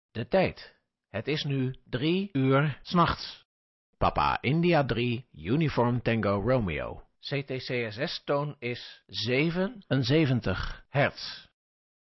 De tijd. Het is nu 3 uur 's nachts. Papa India 3, Uniform Tango Romeo. CTCSS-toon is 77 hertz.